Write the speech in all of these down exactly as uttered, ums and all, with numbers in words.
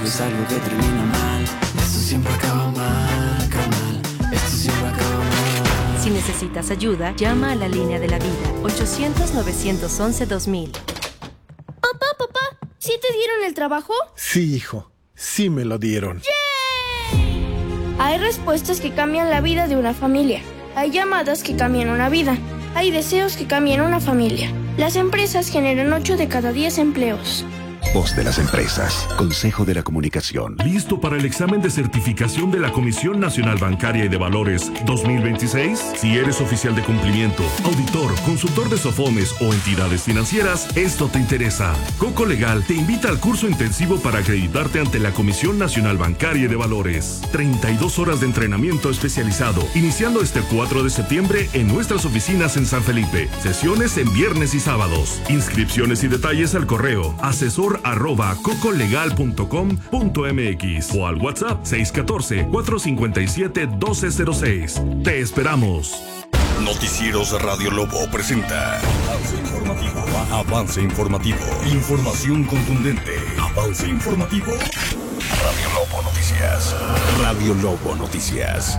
Es algo que termina mal. Esto siempre acaba mal, carnal. Esto siempre acaba mal. Si necesitas ayuda, llama a la línea de la vida. ochocientos, novecientos once, dos mil. Papá, papá, ¿sí te dieron el trabajo? Sí, hijo. Sí me lo dieron. ¡Yay! Hay respuestas que cambian la vida de una familia. Hay llamadas que cambian una vida. Hay deseos que cambian una familia. Las empresas generan ocho de cada diez empleos. Voz de las empresas. Consejo de la Comunicación. ¿Listo para el examen de certificación de la Comisión Nacional Bancaria y de Valores dos mil veintiséis? Si eres oficial de cumplimiento, auditor, consultor de SOFOMES o entidades financieras, esto te interesa. Coco Legal te invita al curso intensivo para acreditarte ante la Comisión Nacional Bancaria y de Valores. treinta y dos horas de entrenamiento especializado, iniciando este cuatro de septiembre en nuestras oficinas en San Felipe. Sesiones en viernes y sábados. Inscripciones y detalles al correo asesor arroba cocolegal punto com punto mx o al WhatsApp seis uno cuatro, cuatro cinco siete, uno dos cero seis. Te esperamos. Noticieros Radio Lobo presenta Avance Informativo. Avance Informativo. Información contundente. Avance Informativo. Radio Lobo Noticias. Radio Lobo Noticias.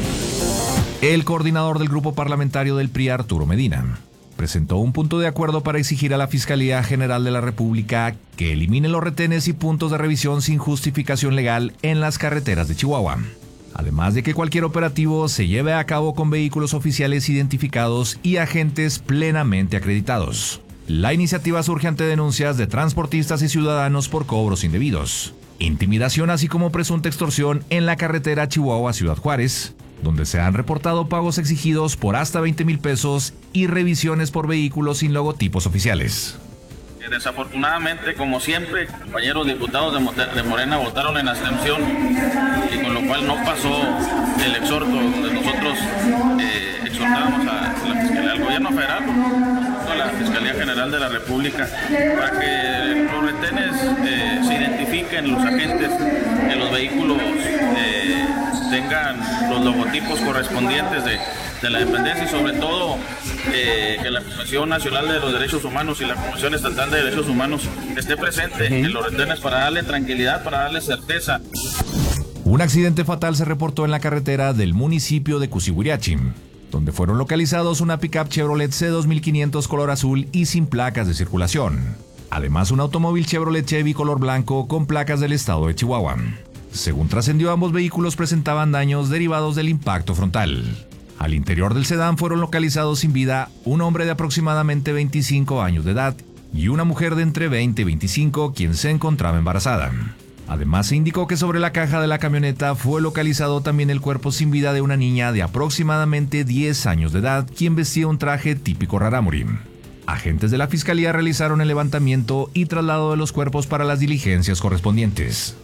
El coordinador del grupo parlamentario del P R I, Arturo Medina, presentó un punto de acuerdo para exigir a la Fiscalía General de la República que elimine los retenes y puntos de revisión sin justificación legal en las carreteras de Chihuahua. Además de que cualquier operativo se lleve a cabo con vehículos oficiales identificados y agentes plenamente acreditados. La iniciativa surge ante denuncias de transportistas y ciudadanos por cobros indebidos, intimidación así como presunta extorsión en la carretera Chihuahua-Ciudad Juárez, donde se han reportado pagos exigidos por hasta veinte mil pesos y revisiones por vehículos sin logotipos oficiales. Desafortunadamente, como siempre, compañeros diputados de Morena votaron en abstención, y con lo cual no pasó el exhorto de nosotros. Eh, exhortábamos a la Fiscalía, al gobierno federal, a la Fiscalía General de la República, para que los retenes eh, se identifiquen, los agentes en los vehículos eh, tengan los logotipos correspondientes de, de la dependencia, y sobre todo eh, que la Comisión Nacional de los Derechos Humanos y la Comisión Estatal de Derechos Humanos esté presente en los retenes para darle tranquilidad, para darle certeza. Un accidente fatal se reportó en la carretera del municipio de Cusihuiriachi, donde fueron localizados una pickup Chevrolet C dos mil quinientos color azul y sin placas de circulación. Además, un automóvil Chevrolet Chevy color blanco con placas del estado de Chihuahua. Según trascendió, ambos vehículos presentaban daños derivados del impacto frontal. Al interior del sedán fueron localizados sin vida un hombre de aproximadamente veinticinco años de edad y una mujer de entre veinte y veinticinco, quien se encontraba embarazada. Además, se indicó que sobre la caja de la camioneta fue localizado también el cuerpo sin vida de una niña de aproximadamente diez años de edad, quien vestía un traje típico rarámuri. Agentes de la Fiscalía realizaron el levantamiento y traslado de los cuerpos para las diligencias correspondientes.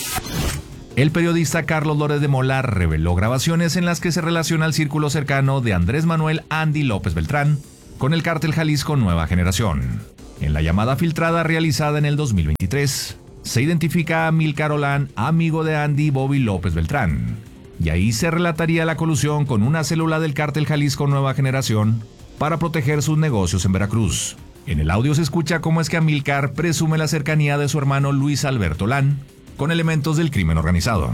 El periodista Carlos Lórez de Mola reveló grabaciones en las que se relaciona el círculo cercano de Andrés Manuel Andy López Beltrán con el cártel Jalisco Nueva Generación. En la llamada filtrada realizada en el dos mil veintitrés, se identifica a Milcar Olán, amigo de Andy Bobby López Beltrán, y ahí se relataría la colusión con una célula del cártel Jalisco Nueva Generación para proteger sus negocios en Veracruz. En el audio se escucha cómo es que Amílcar presume la cercanía de su hermano Luis Alberto Olán con elementos del crimen organizado.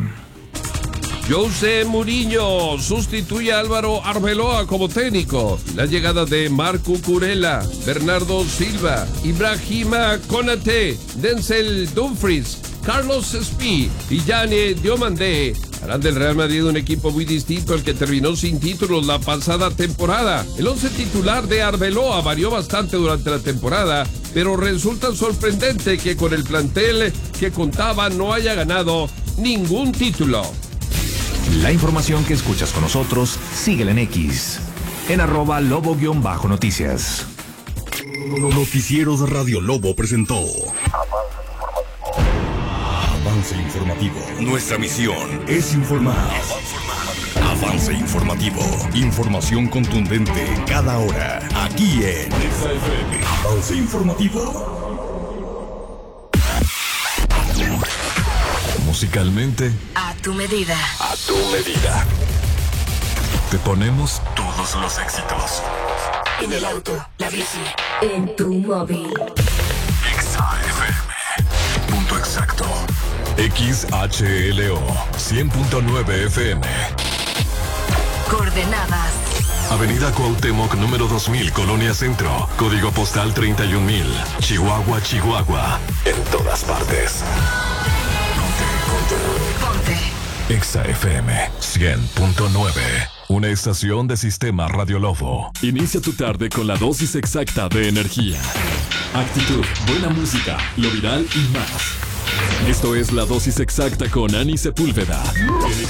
José Mourinho sustituye a Álvaro Arbeloa como técnico. La llegada de Marco Curella, Bernardo Silva, Ibrahima Konate, Denzel Dumfries, Carlos Espí y Yane Diomandé harán del Real Madrid un equipo muy distinto al que terminó sin títulos la pasada temporada. El once titular de Arbeloa varió bastante durante la temporada, pero resulta sorprendente que con el plantel que contaba no haya ganado ningún título. La información que escuchas con nosotros, síguela en X, en arroba lobo-noticias. Noticieros Radio Lobo presentó Avance Informativo. Nuestra misión es informar. Avance Informativo. Información contundente cada hora. Aquí en Avance Informativo. Musicalmente, a tu medida. A tu medida. Te ponemos todos los éxitos. En el auto, la bici, en tu móvil. Exa F M. Punto exacto. X H L O cien punto nueve F M. Coordenadas. Avenida Cuauhtémoc número dos mil, Colonia Centro. Código postal treinta y un mil. Chihuahua, Chihuahua. En todas partes. Ponte. Exa F M cien punto nueve. Una estación de Sistema Radio Lobo. Inicia tu tarde con la dosis exacta de energía, actitud, buena música, lo viral y más. Esto es la dosis exacta con Ani Sepúlveda.